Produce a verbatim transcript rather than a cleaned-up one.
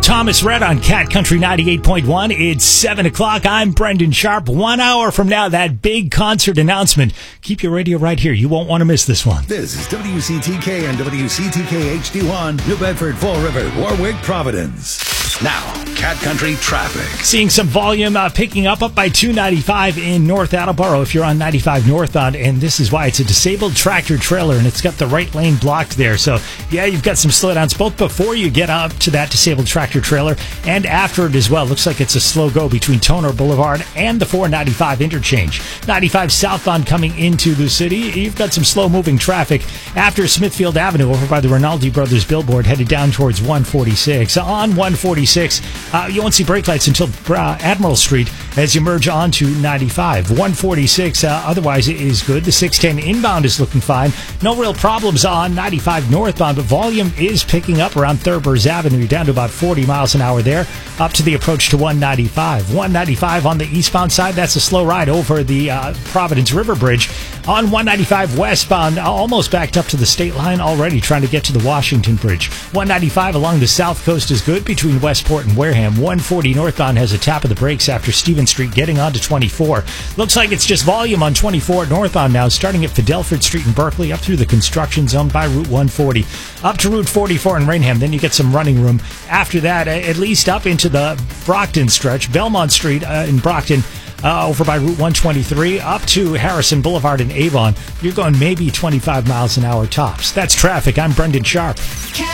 Thomas Rhett on Cat Country ninety-eight point one. It's seven o'clock. I'm Brendan Sharp. One hour from now, that big concert announcement. Keep your radio right here. You won't want to miss this one. This is W C T K and W C T K H D one, New Bedford, Fall River, Warwick, Providence. Now, Cat Country traffic. Seeing some volume uh, picking up up by two ninety-five in North Attleboro if you're on ninety-five northbound, and this is why it's a disabled tractor trailer and it's got the right lane blocked there. So, yeah, you've got some slowdowns both before you get up to that disabled tractor trailer and after it as well. Looks like it's a slow go between Toner Boulevard and the four ninety-five interchange. ninety-five southbound coming into the city. You've got some slow-moving traffic after Smithfield Avenue over by the Rinaldi Brothers billboard headed down towards one forty-six. On one forty-six, uh, you won't see brake lights until uh, Admiral Street as you merge onto ninety-five. one forty-six, uh, otherwise it is good. The six ten inbound is looking fine. No real problems on ninety-five northbound, but volume is picking up around Thurber's Avenue. You're down to about forty miles an hour there, up to the approach to one ninety-five. one ninety-five on the eastbound side, that's a slow ride over the uh, Providence River Bridge. On one ninety-five westbound, almost backed up to the state line already, trying to get to the Washington Bridge. one ninety-five along the south coast is good between Westport and Wareham. one forty northbound has a tap of the brakes after Stephen Street getting onto twenty-four. Looks like it's just volume on twenty-four northbound now, starting at Fidelford Street in Berkeley, up through the construction zone by Route one forty, up to Route forty-four in Rainham. Then you get some running room. After that, at least up into the Brockton stretch, Belmont Street uh, in Brockton, Uh, over by Route one twenty-three, up to Harrison Boulevard in Avon. You're going maybe twenty-five miles an hour tops. That's traffic. I'm Brendan Sharp.